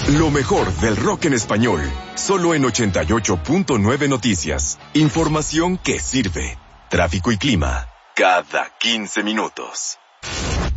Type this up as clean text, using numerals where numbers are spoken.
Lo mejor del rock en español, solo en 88.9 Noticias. Información que sirve. Tráfico y clima, cada 15 minutos.